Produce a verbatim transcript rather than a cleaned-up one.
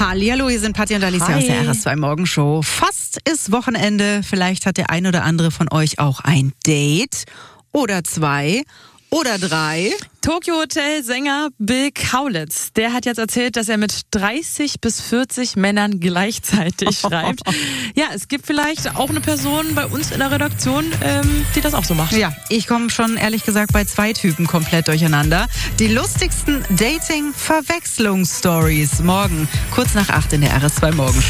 Hallihallo, hier sind Patti und Alicia Hi. aus der R S zwei Morgenshow. Fast ist Wochenende, vielleicht hat der ein oder andere von euch auch ein Date oder zwei oder drei. Tokyo Hotel Sänger Bill Kaulitz, der hat jetzt erzählt, dass er mit dreißig bis vierzig Männern gleichzeitig schreibt. Ja, es gibt vielleicht auch eine Person bei uns in der Redaktion, ähm, die das auch so macht. Ja, ich komme schon ehrlich gesagt bei zwei Typen komplett durcheinander. Die lustigsten Dating-Verwechslungsstories morgen kurz nach acht in der R S zwei Morgenshow.